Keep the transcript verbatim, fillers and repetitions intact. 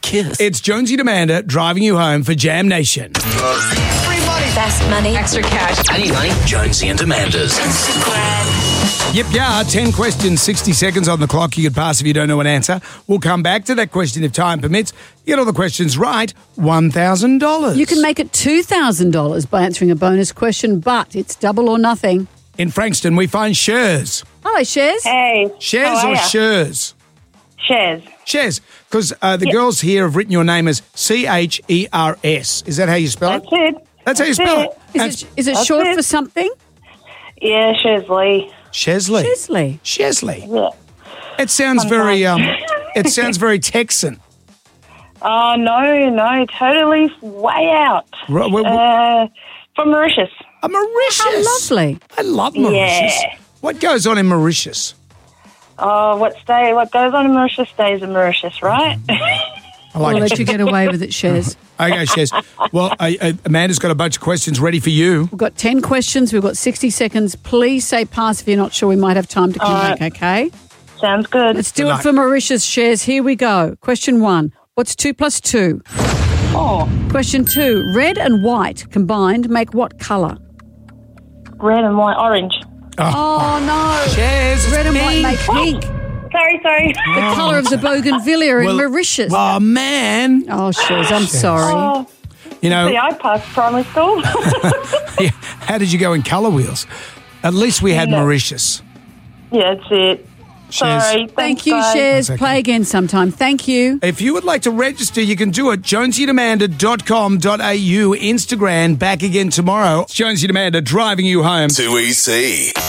kiss. It's Jonesy and Amanda driving you home for Jam Nation. Free money. Fast money. Extra cash. I need money. Jonesy and Amanda's. Yep, yeah, ten questions, sixty seconds on the clock. You could pass if you don't know an answer. We'll come back to that question if time permits. You get all the questions right, one thousand dollars. You can make it two thousand dollars by answering a bonus question, but it's double or nothing. In Frankston, we find Shares. Hello, Shares. Hey. Shares how are or ya? Shares? Shares. Shares, because uh, the Yeah. girls here have written your name as C H E R S. Is that how you spell That's it? it. That's how you spell it. Is And- it, is it That's short it. for something? Yeah, Shesley. Chesley. Chesley. Chesley. Yeah. It sounds very. Um, it sounds very Texan. Oh, no, no, totally way out. Right, well, Uh, from Mauritius. A Mauritius. How lovely. I love Mauritius. Yeah. What goes on in Mauritius? Oh, what stay? What goes on in Mauritius stays in Mauritius, right? I like We'll it. let you get away with it, Shares. Okay, Shez. Well, uh, uh, Amanda's got a bunch of questions ready for you. We've got ten questions. We've got sixty seconds. Please say pass if you're not sure. We might have time to come All back, right. okay? Sounds good. Let's do Good it luck. for Mauritius, Shares. Here we go. Question one. What's two plus two? Oh, Question two. Red and white combined make what colour? red and white, orange. Oh, no. Shez, Red and white make pink. Sorry, sorry. The colour of the bougainvillea in Mauritius. Oh, man. Oh, Shares, I'm sorry. Oh, You know, see, I passed primary school. yeah, how did you go in colour wheels? At least we had No. Mauritius. yeah, that's it. Shez. Sorry. Thank Thanks, you, bye. Shares. That's okay. Play again sometime. Thank you. If you would like to register, you can do it. jonesy and amanda dot com dot a u, Instagram, back again tomorrow. It's Jonesy and Amanda driving you home. Too easy.